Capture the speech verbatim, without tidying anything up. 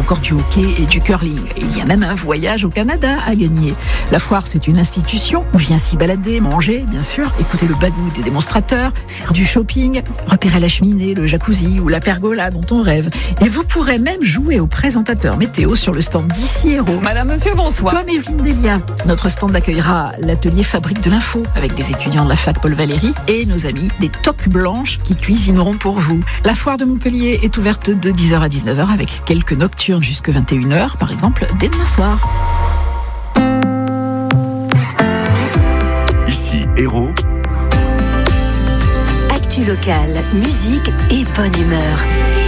encore du hockey et du curling. Et il y a même un voyage au Canada à gagner. La foire, c'est une institution. On vient s'y balader, manger, bien sûr, écouter le bagou des démonstrateurs, faire du shopping, repérer la cheminée, le jacuzzi ou la pergola dont on rêve. Et vous pourrez même jouer au présentateur météo sur le stand d'ici Hérault. Madame, monsieur, bonsoir. Comme Evelyne Delia, notre stand accueillera l'atelier Fabrique de l'info avec des étudiants de la fac Paul Valéry et nos amis des toques blanches qui cuisineront pour vous. La foire de Montpellier est ouverte de dix heures à dix-neuf heures avec quelques nocturnes jusqu'à vingt et une heures, par exemple, dès demain soir. Ici Hérault. Actu locale, musique et bonne humeur.